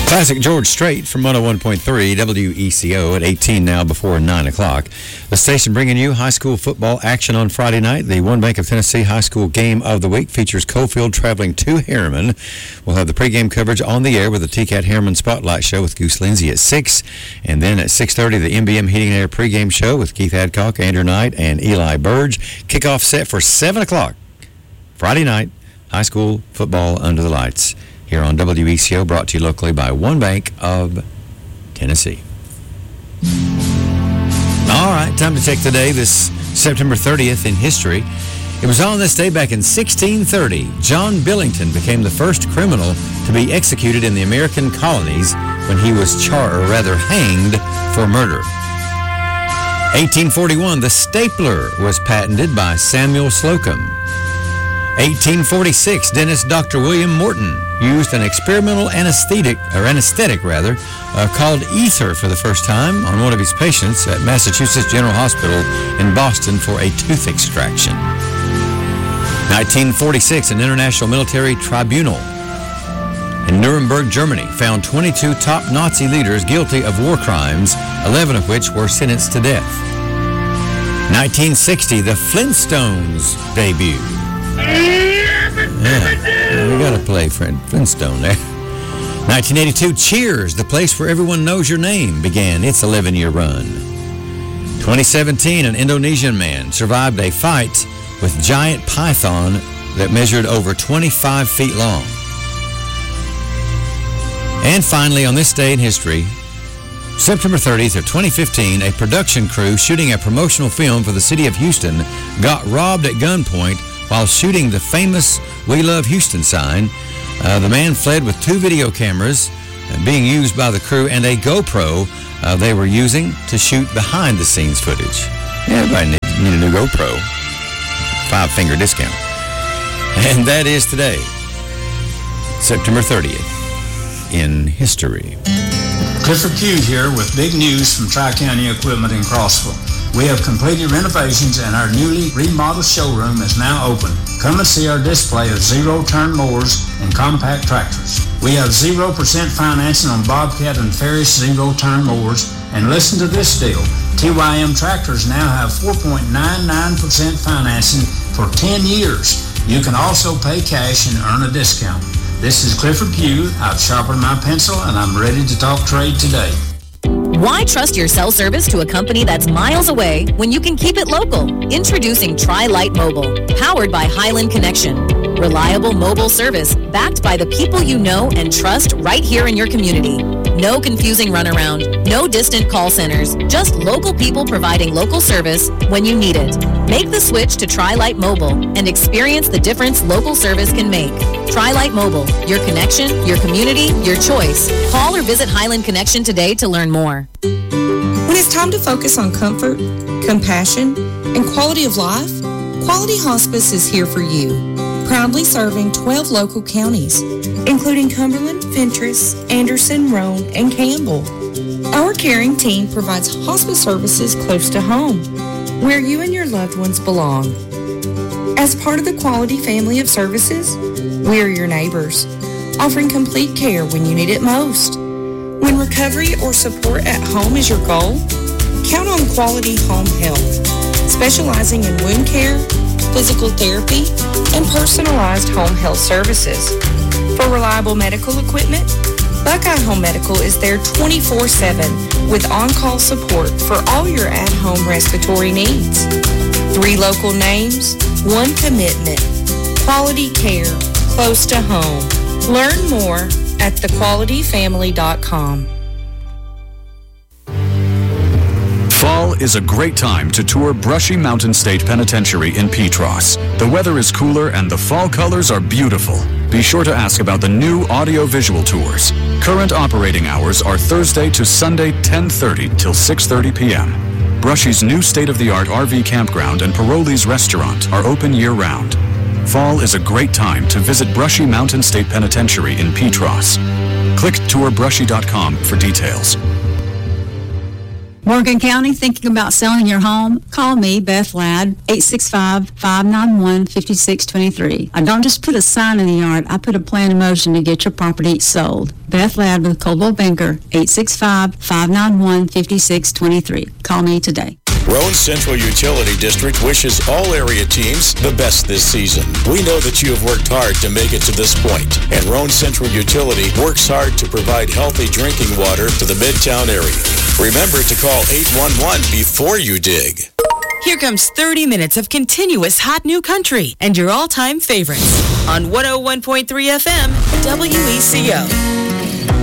Classic George Strait from 101.3 WECO at 18 now before 9 o'clock. The station bringing you high school football action on Friday night. The One Bank of Tennessee High School Game of the Week features Cofield traveling to Harriman. We'll have the pregame coverage on the air with the TCAT Harriman Spotlight Show with Goose Lindsay at 6. And then at 6:30, the MBM Heating and Air pregame show with Keith Adcock, Andrew Knight, and Eli Burge. Kickoff set for 7 o'clock. Friday night, high school football under the lights. Here on WECO, brought to you locally by One Bank of Tennessee. All right, time to take the day, this September 30th in history. It was on this day back in 1630, John Billington became the first criminal to be executed in the American colonies when he was hanged for murder. 1841, the stapler was patented by Samuel Slocum. 1846, dentist Dr. William Morton used an experimental anesthetic called ether for the first time on one of his patients at Massachusetts General Hospital in Boston for a tooth extraction. 1946, an international military tribunal in Nuremberg, Germany, found 22 top Nazi leaders guilty of war crimes, 11 of which were sentenced to death. 1960, the Flintstones debuted. Yeah, we got to play Fred Flintstone there. 1982, Cheers, the place where everyone knows your name, began its 11-year run. 2017, an Indonesian man survived a fight with giant python that measured over 25 feet long. And finally, on this day in history, September 30th of 2015, a production crew shooting a promotional film for the city of Houston got robbed at gunpoint while shooting the famous We Love Houston sign. The man fled with 2 video cameras being used by the crew and a GoPro they were using to shoot behind-the-scenes footage. Everybody need a new GoPro. 5-finger discount. And that is today, September 30th, in history. Clifford Pugh here with big news from Tri-County Equipment in Crossville. We have completed renovations and our newly remodeled showroom is now open. Come and see our display of zero-turn mowers and compact tractors. We have 0% financing on Bobcat and Ferris zero-turn mowers. And listen to this deal. TYM tractors now have 4.99% financing for 10 years. You can also pay cash and earn a discount. This is Clifford Pugh. I've sharpened my pencil and I'm ready to talk trade today. Why trust your cell service to a company that's miles away when you can keep it local? Introducing Tri-Lite Mobile, powered by Highland Connection. Reliable mobile service backed by the people you know and trust right here in your community. No confusing runaround, no distant call centers, just local people providing local service when you need it. Make the switch to Tri-Lite Mobile and experience the difference local service can make. Tri-Lite Mobile, your connection, your community, your choice. Call or visit Highland Connection today to learn more. When it's time to focus on comfort, compassion, and quality of life, Quality Hospice is here for you. Proudly serving 12 local counties, including Cumberland, Fentress, Anderson, Roane, and Campbell. Our caring team provides hospice services close to home, where you and your loved ones belong. As part of the Quality family of services, we are your neighbors, offering complete care when you need it most. When recovery or support at home is your goal, count on Quality Home Health, specializing in wound care, physical therapy, and personalized home health services. For reliable medical equipment, Buckeye Home Medical is there 24/7 with on-call support for all your at-home respiratory needs. 3 local names, 1 commitment. Quality care, close to home. Learn more at thequalityfamily.com. Fall is a great time to tour Brushy Mountain State Penitentiary in Petros. The weather is cooler and the fall colors are beautiful. Be sure to ask about the new audio-visual tours. Current operating hours are Thursday to Sunday 10:30 till 6:30 p.m. Brushy's new state-of-the-art RV campground and Parolee's restaurant are open year-round. Fall is a great time to visit Brushy Mountain State Penitentiary in Petros. Click tourbrushy.com for details. Morgan County, thinking about selling your home? Call me, Beth Ladd, 865-591-5623. I don't just put a sign in the yard. I put a plan in motion to get your property sold. Beth Ladd with Coldwell Banker, 865-591-5623. Call me today. Roane Central Utility District wishes all area teams the best this season. We know that you have worked hard to make it to this point, and Roane Central Utility works hard to provide healthy drinking water to the Midtown area. Remember to call 811 before you dig. Here comes 30 minutes of continuous hot new country and your all-time favorites on 101.3 FM WECO.